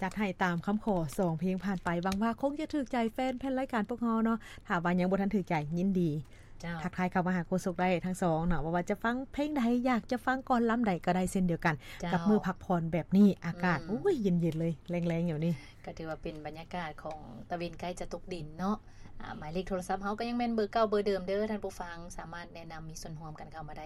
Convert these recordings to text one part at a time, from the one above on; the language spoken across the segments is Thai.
จัดให้ตามคำขอ2เพลงผ่านไปหวังว่าคงจะถูกใจแฟนแผ่นรายการพวกเราเนาะถ้าว่ายังบ่ทันถูกใจยินดีทักทายเข้ามาหาโกสุกได้ทั้งสองเนาะว่าจะฟังเพลงใดอยากจะฟังก่อนล้ำใดก็ได้เช่นเดียวกันกับมือพักผ่อนแบบนี้อากาศโอ้ยเย็นๆเลยแรงๆอย่างนี้ก็ถือว่าเป็นบรรยากาศของตะเวนใกล้จะตกดินเนาะหมายเลขโทรศัพท์เฮาก็ยังแม่นเบอร์เก่าเบอร์เดิมเด้อท่านผู้ฟังสามารถแนะนำมีส่วนร่วมกันเข้ามาได้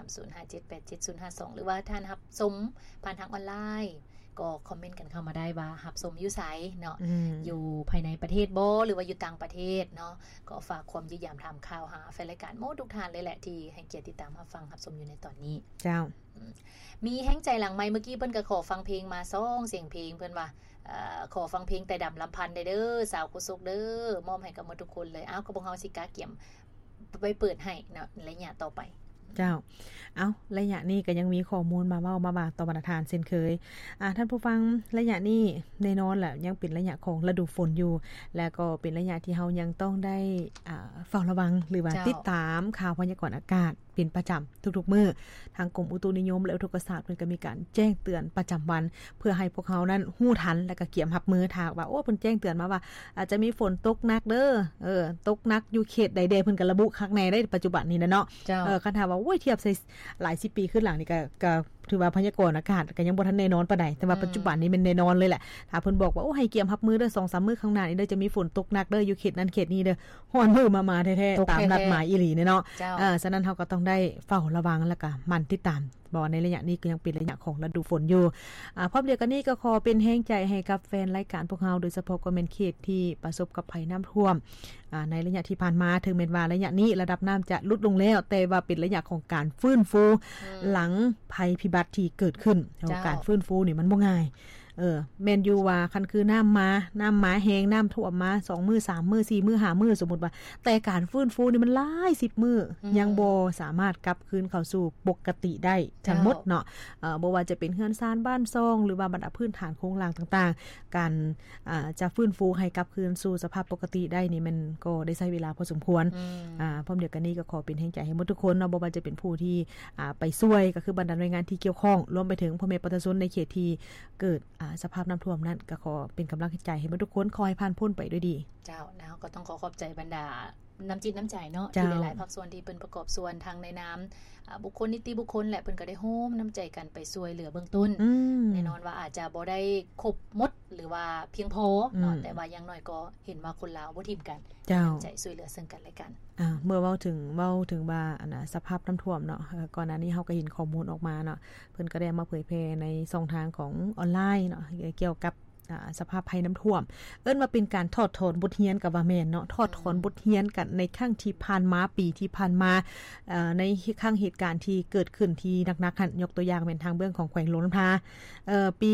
0305787052หรือว่าท่านรับชมผ่านทางออนไลน์ก็คอมเมนต์กันเข้ามาได้ว่ารับชมอยู่ไสเนาะอยู่ภายในประเทศบ่หรือว่าอยู่ต่างประเทศเนาะก็ฝากความยินยามถามข่าวหาแฟนรายการโมทุกท่านเลยแหละที่ให้เกียรติติดตามรับฟังรับชมอยู่ในตอนนี้เจ้ามีแห้งใจหลังไมค์เมื่อกี้เพิ่นก็ขอฟังเพลงมา2เสียงเพลงเพิ่นว่าขอฟังเพลงแต่ดำลำพันธ์ได้เด้อสาวกุสุกเด้อมอบให้กับหมดทุกคนเลยก็บ่เฮาสิกาเกี่ยมไปเปิดให้เนาะระยะต่อไปเจ้าระยะนี้ก็ยังมีข้อมูลมาเว้ามาบางต่อบรรทานเช่นเคยท่านผู้ฟังระยะนี้แน่นอนแหละยังเป็นระยะของฤดูฝนอยู่และก็เป็นระยะที่เฮายังต้องได้เฝ้าระวังหรือว่าติดตามข่าวพยากรณ์อากาศเป็นประจำทุกๆมื้อทางกรมอุตุนิยมและอุทกศาสตร์เพิ่นก็มีการแจ้งเตือนประจำวันเพื่อให้พวกเฮานั้นฮู้ทันและก็เตรียมรับมือถ้าว่าเพิ่นแจ้งเตือนมาว่าอาจจะมีฝนตกหนักเด้อตกหนักอยู่เขตใดๆเพิ่นก็ระบุคักแน่ได้ปัจจุบันนี้นะเนาะคันถามว่าโอ้ยเทียบใส่หลาย10ปีขึ้นหลังนี่ก็ถือว่าพยากรณ์อากาศก็ยังบ่ทันแน่นอนปานใดแต่ว่าปัจจุบันนี้มันแน่นอนเลยแหละถ้าเพิ่นบอกว่าโอ้ให้เตรียมรับมือเด้อ 2-3 มื้อข้างหน้านี้เด้อจะมีฝนตกหนักเด้ออยู่เขตนั้นเขตนี้เด้อฮ้อนมื้อมาแท้ๆตามนัดหมายอีหลีเนาะฉะนั้นเฮาก็ต้องได้เฝ้าระวังแล้วก็มันติดตามบ่ในระยะนี้ก็ยังเป็นระยะของฤดูฝนอยู่พร้อมเดียวกันนี้ก็ขอเป็นแรงใจให้กับแฟนรายการพวกเราโดยเฉพาะก็แม่นเขตที่ประสบกับภัยน้ำท่วมในระยะที่ผ่านมาถึงแม้ว่าระยะนี้ระดับน้ำจะลดลงแล้วแต่ว่าเป็นระยะของการฟื้นฟูหลังภัยพิบัติที่เกิดขึ้นการฟื้นฟูนี่มันบ่ง่ายแม่นอยู่ว่าคันคือน้ำมาแห้งน้ำท่วมมา2มื้อ3มื้อ4มื้อ5มื้อสมมุติว่าแต่การฟื้นฟูนี่มันหลาย10มื้อยังบ่สามารถกลับคืนเข้าสู่ปกติได้ทั้งหมดเนาะบ่ว่าจะเป็นเฮือนซ่านบ้านซ่องหรือว่าบรรดาพื้นฐานโครงสร้างต่างๆการจะฟื้นฟูให้กลับคืนสู่สภาพปกติได้นี่มันก็ได้ใช้เวลาพอสมควรพร้อมเดียวกันนี้ก็ขอเป็นแรงใจให้หมดทุกคนเนาะบ่ว่าจะเป็นผู้ที่ไปช่วยก็คือบรรดาหน่วยงานที่เกี่ยวข้องรวมไปถึงพ่อแม่ประชาชนในเขตที่เกิดสภาพน้ำท่วมนั้นก็ขอเป็นกำลังใจให้ทุกคนคอยผ่านพ้นไปด้วยดีเจ้าแล้วก็ต้องขอบใจบรรดาน้ำจิตน้ำใจเนาะที่หลายๆภาคส่วนที่เพิ่นประกอบส่วนทางในน้ำบุคคลนิติบุคคลแหละเพิ่นก็ได้โฮมน้ำใจกันไปช่วยเหลือเบื้องต้นแน่นอนว่าอาจจะบ่ได้ครบหมดหรือว่าเพียงพอเนาะแต่ว่าอย่างน้อยก็เห็นว่าคนลาวบ่ทิ่มกันน้ำใจช่วยเหลือซึ่งกันและกันเมื่อเว้าถึงว่าสภาพน้ำท่วมเนาะก่อนหน้านี้เฮาก็เห็นข้อมูลออกมาเนาะเพิ่นก็ได้มาเผยแพร่ในช่องทางของออนไลน์เนาะเกี่ยวกับสภาพภัยน้ำท่วมมาเป็นการถอดถอนบทเรียนกับว่าแม่นเนาะถอดถอนบทเรียนกันในครั้งที่ผ่านมาปีที่ผ่านมาในครั้งเหตุการณ์ที่เกิดขึ้นที่หนักๆหั่นยกตัวอย่างเป็นทางเบื้องของแขวงหลวงลำพาปี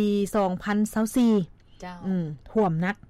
2024 เจ้าท่วมหนัก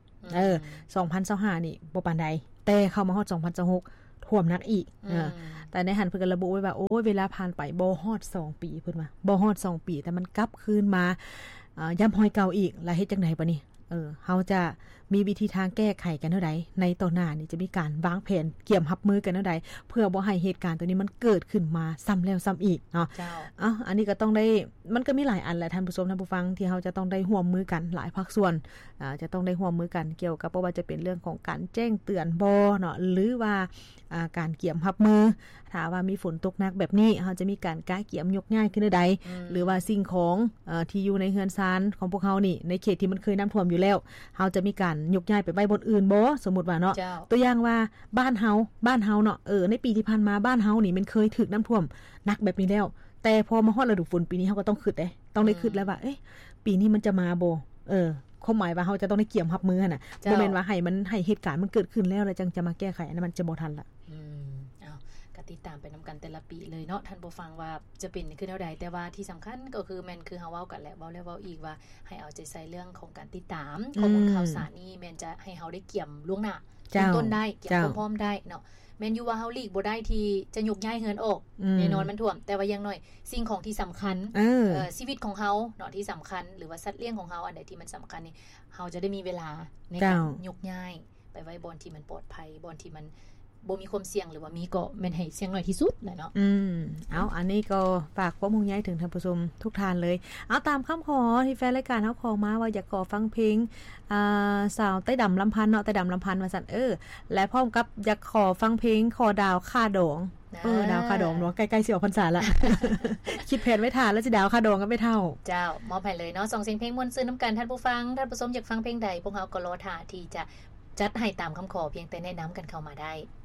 2025นี่บ่ปานใดแต่เข้ามาฮอด2026ท่วมหนักอีกแต่ในหันเพิ่นก็ระบุไว้ว่าโอ้ยเวลาผ่านไปบ่ฮอด2ปีเพิ่นว่าบ่ฮอด2ปีแต่มันกลับคืนมาย่ำห้อยเก่าอีกแล้วเฮ็ดจังได๋บัดนี้เฮาจะมีวิธีทางแก้ไขกันเท่าใดในต่อหน้านี่จะมีการวางแผนเกี่ยมรับมือกันเท่าใดเพื่อบ่ให้เหตุการณ์ตัวนี้มันเกิดขึ้นมาซ้ำแล้วซ้ำอีกเนาะอันนี้ก็ต้องได้มันก็มีหลายอันแหละท่านผู้ชมท่านผู้ฟังที่เฮาจะต้องได้ร่วมมือกันหลายภาคส่วนจะต้องได้ร่วมมือกันเกี่ยวกับบ่ว่าจะเป็นเรื่องของการแจ้งเตือนบ่เนาะหรือว่าการเกี่ยมรับมือถ้าว่ามีฝนตกหนักแบบนี้เฮาจะมีการกะเกี่ยมยกย้ายขึ้นใดหรือว่าสิ่งของที่อยู่ในเรือนซานของพวกเฮานี่ในเขตที่มันเคยน้ำท่วมอยู่แล้วเฮาจะมีการยกย้ายไปไว้บนอื่นบ่สมมุติว่าเนาะตัวอย่างว่าบ้านเฮาเนาะในปีที่ผ่านมาบ้านเฮานี่มันเคยถูกน้ำท่วมหนักแบบนี้แล้วแต่พอมาฮอดฤดูฝนปีนี้เฮาก็ต้องคิดต้องได้คิดแล้วว่าปีนี้มันจะมาบ่ความหมายว่าเฮาจะต้องได้เกี่ยมรับมือหั่นน่ะบ่แม่นว่าให้เหตุการณ์มันเกิดขึ้นแล้วจังจะมาแก้ไขอันนั้นมันจะบ่ทันละก็ติดตามไปนำกันแต่ละปีเลยเนาะท่านผู้ฟังว่าจะเป็นขึ้นเท่าใดแต่ว่าที่สำคัญก็คือแม่นคือเฮาเว้ากันแล้วเว้าแล้วเว้าอีกว่าให้เอาใจใส่เรื่องของการติดตามข้อมูลข่าวสารนี่แม่นจะให้เฮาได้เกี่ยมล่วงหน้าต้นได้เกี่ยมพร้อมได้เนาะแม่นอยู่ว่าเฮาหลีกบ่ได้ที่จะยกย้ายเฮือนออกแน่นอนมันท่วมแต่ว่าอย่างน้อยสิ่งของที่สำคัญชีวิตของเฮาเนาะที่สำคัญหรือว่าสัตว์เลี้ยงของเฮาอันใดที่มันสำคัญนี่เฮาจะได้มีเวลาในการยกย้ายไปไว้บอนที่มันปลอดภัยบอนที่มันบ่มีความเสี่ยงหรือว่ามีก็แม่นให้เสี่ยงน้อยที่สุดแหละเนาะเอาอันนี้ก็ฝากความห่วงใยถึงท่านผู้ชมทุกท่านเลยเอาตามคำขอที่แฟนรายการเฮาขอมาว่าอยากขอฟังเพลงสาวใต้ดำลำพันธ์เนาะใต้ดำลำพันธ์ว่าซั่นและพร้อมกับอยากขอฟังเพลงขอดาวค่าดองดาวค่าดองเนาะใกล้ๆสิออกพรรษาละ คิดแผนไว้ทานแล้วสิดาวค่าดองก็ไม่เท่าเจ้ามอบให้เลยเนาะ2เสียงเพลงม่วนซื่นน้ำกันท่านผู้ฟังท่านผู้ชมอยากฟังเพลงใดพวกเฮาก็รอท่าที่จะจัดให้ตามคำขอเพียงแต่แนะนำกันเข้ามาได้